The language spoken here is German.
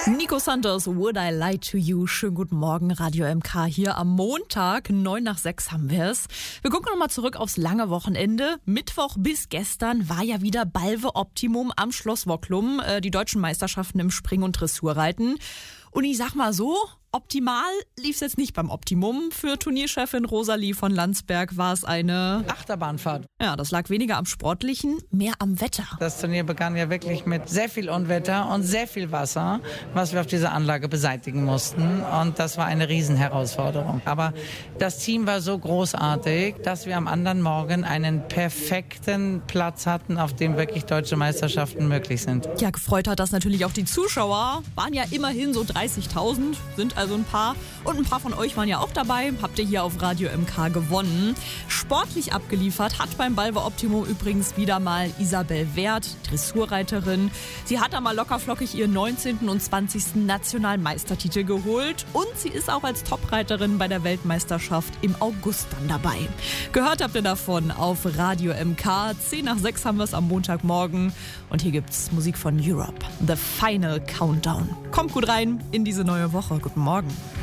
Nico Santos, Would I Lie to You? Schönen guten Morgen, Radio MK hier am Montag, 5:09 haben wir es. Wir gucken nochmal zurück aufs lange Wochenende. Mittwoch bis gestern war ja wieder Balve Optimum am Schloss Wocklum, die deutschen Meisterschaften im Spring- und Dressurreiten. Und ich sag mal so, optimal lief's jetzt nicht beim Optimum. Für Turnierchefin Rosalie von Landsberg war es eine Achterbahnfahrt. Ja, das lag weniger am Sportlichen, mehr am Wetter. Das Turnier begann ja wirklich mit sehr viel Unwetter und sehr viel Wasser, was wir auf dieser Anlage beseitigen mussten. Und das war eine Riesenherausforderung. Aber das Team war so großartig, dass wir am anderen Morgen einen perfekten Platz hatten, auf dem wirklich deutsche Meisterschaften möglich sind. Ja, gefreut hat das natürlich auch die Zuschauer. Waren ja immerhin so 30.000, sind also ein paar. Und ein paar von euch waren ja auch dabei. Habt ihr hier auf Radio MK gewonnen. Sportlich abgeliefert hat beim Balve Optimum übrigens wieder mal Isabel Wert, Dressurreiterin. Sie hat da mal lockerflockig ihren 19. und 20. nationalen Meistertitel geholt. Und sie ist auch als Topreiterin bei der Weltmeisterschaft im August dann dabei. Gehört habt ihr davon auf Radio MK. 5:10 haben wir es am Montagmorgen. Und hier gibt's Musik von Europe. The Final Countdown. Kommt gut rein in diese neue Woche. Guten Morgen.